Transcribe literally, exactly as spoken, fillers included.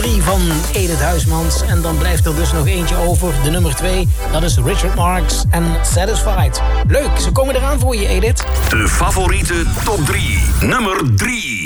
drie van Edith Huismans. En dan blijft er dus nog eentje over, de nummer twee. Dat is Richard Marx en Satisfied. Leuk, ze komen eraan voor je, Edith. De favoriete top drie. Nummer drie.